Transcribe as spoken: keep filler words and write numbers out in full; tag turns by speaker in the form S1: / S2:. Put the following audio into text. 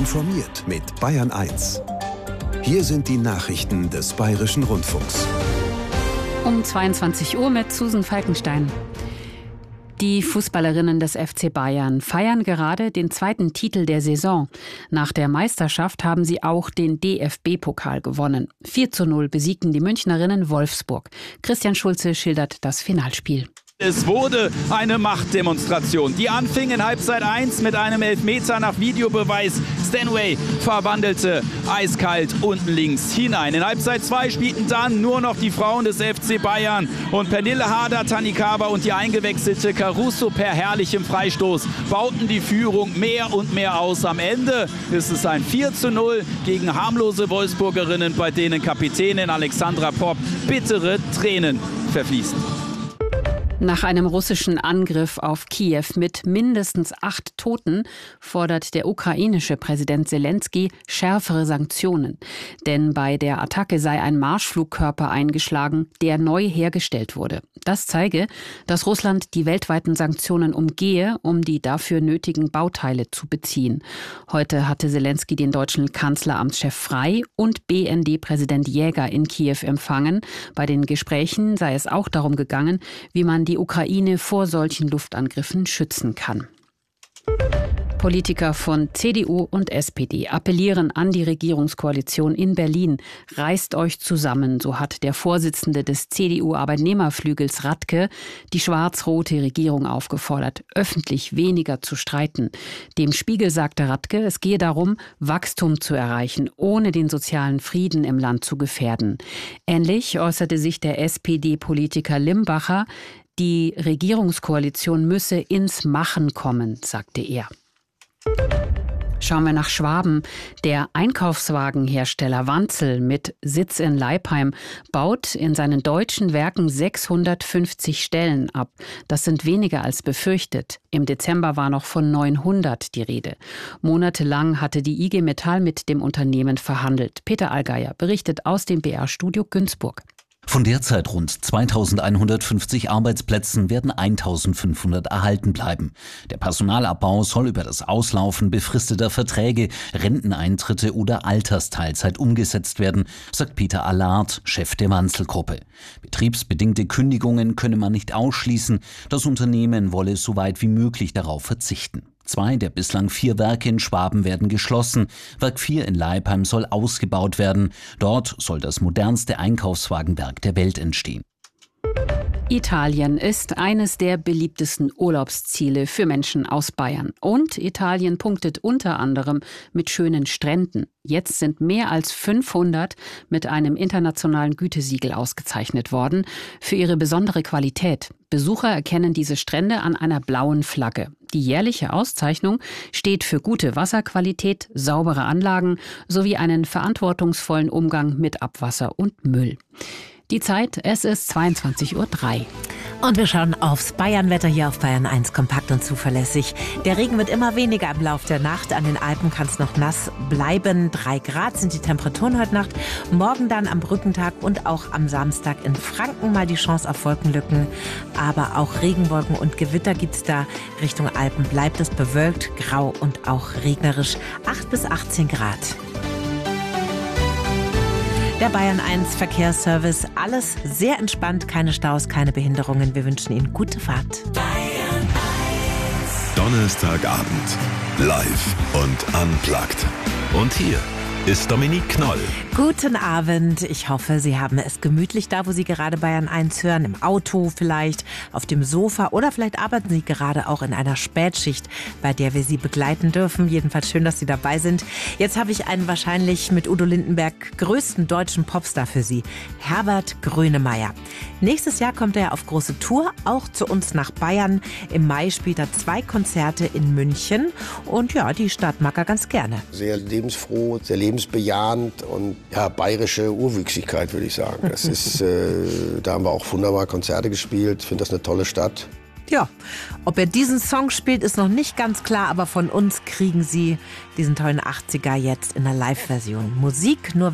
S1: informiert mit Bayern eins. Hier sind die Nachrichten des Bayerischen Rundfunks.
S2: Um zweiundzwanzig Uhr mit Susan Falkenstein. Die Fußballerinnen des F C Bayern feiern gerade den zweiten Titel der Saison. Nach der Meisterschaft haben sie auch den D F B-Pokal gewonnen. vier zu null besiegten die Münchnerinnen Wolfsburg. Christian Schulze schildert das Finalspiel.
S3: Es wurde eine Machtdemonstration. Die anfing in Halbzeit eins mit einem Elfmeter nach Videobeweis. Stanway verwandelte eiskalt unten links hinein. In Halbzeit zwei spielten dann nur noch die Frauen des F C Bayern. Und Pernille Harder, Tanikawa und die eingewechselte Caruso per herrlichem Freistoß bauten die Führung mehr und mehr aus. Am Ende ist es ein vier zu null gegen harmlose Wolfsburgerinnen, bei denen Kapitänin Alexandra Popp bittere Tränen verfließen.
S2: Nach einem russischen Angriff auf Kiew mit mindestens acht Toten fordert der ukrainische Präsident Selenskyj schärfere Sanktionen. Denn bei der Attacke sei ein Marschflugkörper eingeschlagen, der neu hergestellt wurde. Das zeige, dass Russland die weltweiten Sanktionen umgehe, um die dafür nötigen Bauteile zu beziehen. Heute hatte Selenskyj den deutschen Kanzleramtschef Frey und B N D-Präsident Jäger in Kiew empfangen. Bei den Gesprächen sei es auch darum gegangen, wie man die die Ukraine vor solchen Luftangriffen schützen kann. Politiker von C D U und S P D appellieren an die Regierungskoalition in Berlin. Reißt euch zusammen, so hat der Vorsitzende des C D U-Arbeitnehmerflügels Radke die schwarz-rote Regierung aufgefordert, öffentlich weniger zu streiten. Dem Spiegel sagte Radke, es gehe darum, Wachstum zu erreichen, ohne den sozialen Frieden im Land zu gefährden. Ähnlich äußerte sich der S P D-Politiker Limbacher. Die Regierungskoalition müsse ins Machen kommen, sagte er. Schauen wir nach Schwaben. Der Einkaufswagenhersteller Wanzel mit Sitz in Leipheim baut in seinen deutschen Werken sechshundertfünfzig Stellen ab. Das sind weniger als befürchtet. Im Dezember war noch von neunhundert die Rede. Monatelang hatte die I G Metall mit dem Unternehmen verhandelt. Peter Allgeier berichtet aus dem B R-Studio Günzburg.
S4: Von derzeit rund zweitausendeinhundertfünfzig Arbeitsplätzen werden eintausendfünfhundert erhalten bleiben. Der Personalabbau soll über das Auslaufen befristeter Verträge, Renteneintritte oder Altersteilzeit umgesetzt werden, sagt Peter Allard, Chef der Wanzel-Gruppe. Betriebsbedingte Kündigungen könne man nicht ausschließen. Das Unternehmen wolle so weit wie möglich darauf verzichten. Zwei der bislang vier Werke in Schwaben werden geschlossen. Werk vier in Leipheim soll ausgebaut werden. Dort soll das modernste Einkaufswagenwerk der Welt entstehen.
S2: Italien ist eines der beliebtesten Urlaubsziele für Menschen aus Bayern. Und Italien punktet unter anderem mit schönen Stränden. Jetzt sind mehr als fünfhundert mit einem internationalen Gütesiegel ausgezeichnet worden für ihre besondere Qualität. Besucher erkennen diese Strände an einer blauen Flagge. Die jährliche Auszeichnung steht für gute Wasserqualität, saubere Anlagen sowie einen verantwortungsvollen Umgang mit Abwasser und Müll. Die Zeit, es ist zweiundzwanzig Uhr drei.
S5: Und wir schauen aufs Bayernwetter hier auf Bayern eins, kompakt und zuverlässig. Der Regen wird immer weniger im Lauf der Nacht. An den Alpen kann es noch nass bleiben. Drei Grad sind die Temperaturen heute Nacht. Morgen dann am Brückentag und auch am Samstag in Franken mal die Chance auf Wolkenlücken. Aber auch Regenwolken und Gewitter gibt's da. Richtung Alpen bleibt es bewölkt, grau und auch regnerisch. acht bis achtzehn Grad. Der Bayern eins Verkehrsservice. Alles sehr entspannt, keine Staus, keine Behinderungen. Wir wünschen Ihnen gute Fahrt.
S1: Bayern eins. Donnerstagabend. Live und unplugged. Und hier ist Dominique Knoll.
S5: Guten Abend. Ich hoffe, Sie haben es gemütlich da, wo Sie gerade Bayern eins hören. Im Auto vielleicht, auf dem Sofa oder vielleicht arbeiten Sie gerade auch in einer Spätschicht, bei der wir Sie begleiten dürfen. Jedenfalls schön, dass Sie dabei sind. Jetzt habe ich einen wahrscheinlich mit Udo Lindenberg größten deutschen Popstar für Sie. Herbert Grönemeyer. Nächstes Jahr kommt er auf große Tour, auch zu uns nach Bayern. Im Mai spielt er zwei Konzerte in München. Und ja, die Stadt mag er ganz gerne.
S6: Sehr lebensfroh, sehr lebensbejahend und ja, bayerische Urwüchsigkeit, würde ich sagen. Das ist, äh, da haben wir auch wunderbar Konzerte gespielt. Ich finde das eine tolle Stadt.
S5: Ja, ob er diesen Song spielt, ist noch nicht ganz klar, aber von uns kriegen Sie diesen tollen achtziger jetzt in der Live-Version. Musik nur